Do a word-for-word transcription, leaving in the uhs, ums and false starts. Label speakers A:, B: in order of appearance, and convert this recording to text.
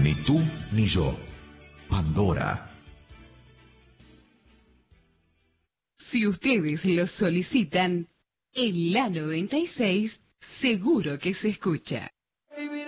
A: Ni tú ni yo. Pandora.
B: Si ustedes lo solicitan, en la noventa y seis seguro que se escucha.